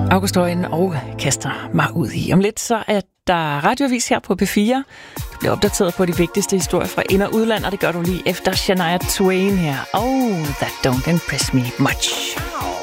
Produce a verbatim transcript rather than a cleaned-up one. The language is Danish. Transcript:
August Øjen og kaster mig ud i. Om lidt så er der radioavis her på P fire. Du bliver opdateret på de vigtigste historier fra ind- og udland, og det gør du lige efter Shania Twain her. Oh, that don't impress me much.